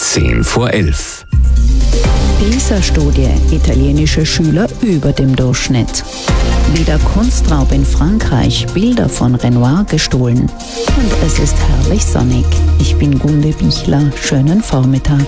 10:10. PISA-Studie: italienische Schüler über dem Durchschnitt. Wieder Kunstraub in Frankreich, Bilder von Renoir gestohlen. Und es ist herrlich sonnig. Ich bin Gunde Bichler. Schönen Vormittag.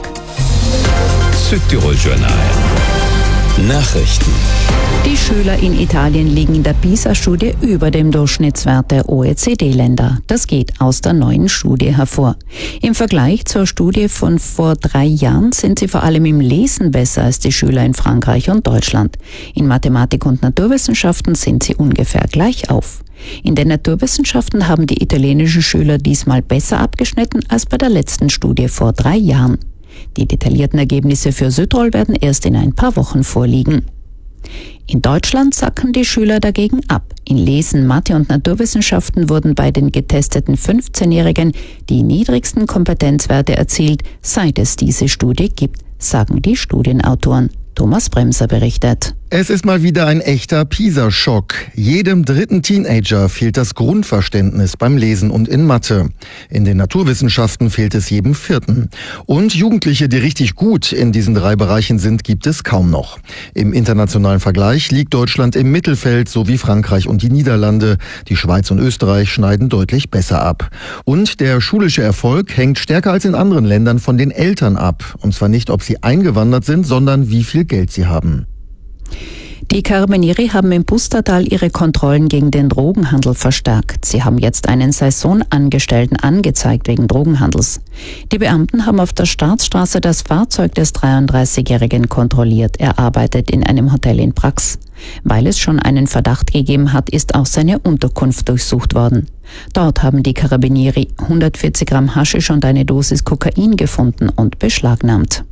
Südtirol Journal. Nachrichten. Die Schüler in Italien liegen in der PISA-Studie über dem Durchschnittswert der OECD-Länder. Das geht aus der neuen Studie hervor. Im Vergleich zur Studie von vor 3 Jahren sind sie vor allem im Lesen besser als die Schüler in Frankreich und Deutschland. In Mathematik und Naturwissenschaften sind sie ungefähr gleich auf. In den Naturwissenschaften haben die italienischen Schüler diesmal besser abgeschnitten als bei der letzten Studie vor 3 Jahren. Die detaillierten Ergebnisse für Südtirol werden erst in ein paar Wochen vorliegen. In Deutschland sacken die Schüler dagegen ab. In Lesen, Mathe und Naturwissenschaften wurden bei den getesteten 15-Jährigen die niedrigsten Kompetenzwerte erzielt, seit es diese Studie gibt, sagen die Studienautoren. Thomas Bremser berichtet. Es ist mal wieder ein echter PISA-Schock. Jedem dritten Teenager fehlt das Grundverständnis beim Lesen und in Mathe. In den Naturwissenschaften fehlt es jedem vierten. Und Jugendliche, die richtig gut in diesen 3 Bereichen sind, gibt es kaum noch. Im internationalen Vergleich liegt Deutschland im Mittelfeld, so wie Frankreich und die Niederlande. Die Schweiz und Österreich schneiden deutlich besser ab. Und der schulische Erfolg hängt stärker als in anderen Ländern von den Eltern ab. Und zwar nicht, ob sie eingewandert sind, sondern wie viel Geld sie haben. Die Carabinieri haben im Pustertal ihre Kontrollen gegen den Drogenhandel verstärkt. Sie haben jetzt einen Saisonangestellten angezeigt wegen Drogenhandels. Die Beamten haben auf der Staatsstraße das Fahrzeug des 33-Jährigen kontrolliert. Er arbeitet in einem Hotel in Brax. Weil es schon einen Verdacht gegeben hat, ist auch seine Unterkunft durchsucht worden. Dort haben die Carabinieri 140 Gramm Haschisch und eine Dosis Kokain gefunden und beschlagnahmt.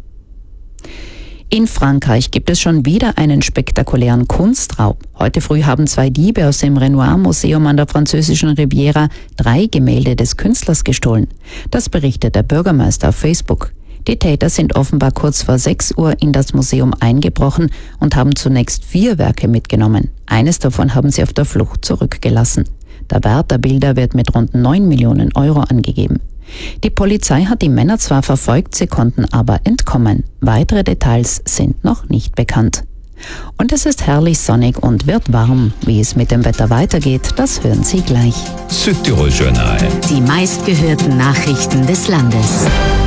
In Frankreich gibt es schon wieder einen spektakulären Kunstraub. Heute früh haben 2 Diebe aus dem Renoir-Museum an der französischen Riviera 3 Gemälde des Künstlers gestohlen. Das berichtet der Bürgermeister auf Facebook. Die Täter sind offenbar kurz vor 6 Uhr in das Museum eingebrochen und haben zunächst 4 Werke mitgenommen. Eines davon haben sie auf der Flucht zurückgelassen. Der Wert der Bilder wird mit rund 9 Millionen Euro angegeben. Die Polizei hat die Männer zwar verfolgt, sie konnten aber entkommen. Weitere Details sind noch nicht bekannt. Und es ist herrlich sonnig und wird warm. Wie es mit dem Wetter weitergeht, das hören Sie gleich. Südtirol Journal. Die meistgehörten Nachrichten des Landes.